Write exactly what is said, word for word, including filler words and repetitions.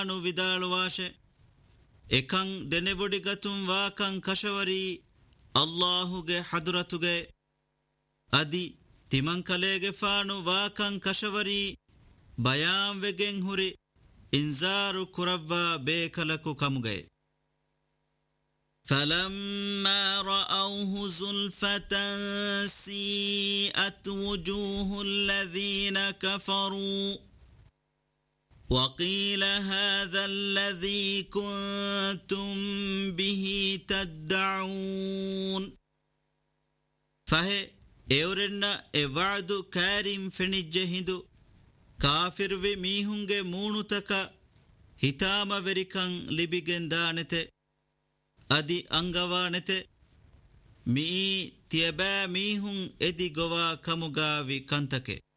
anu vidalwashe ekan denevodi gatum wakan kashawari Allahuge hadratuge adi timan kalege faanu wakan kashawari bayam wegen huri inzaru kuravva bekalaku kamuge فلما رأوه زلفة سيئت وجوه الذين كفروا وقيل هذا الذي كنتم به تدعون فهي اورنا اوعد كارم فنجهدو كافر و ميهنگ مونتك هتام وركن لبگن دانته adi angawanete mi tiaba mihun edi gowa kamugavi kantake